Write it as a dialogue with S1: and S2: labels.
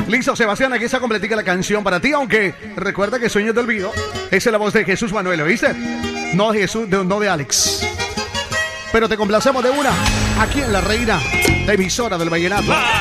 S1: Listo, Sebastián, aquí está completica la canción para ti, aunque recuerda que Sueños de Olvido es la voz de Jesús Manuel, ¿oíste? No de Jesús, no de Alex. Pero te complacemos de una, aquí en La Reina, la emisora del vallenato.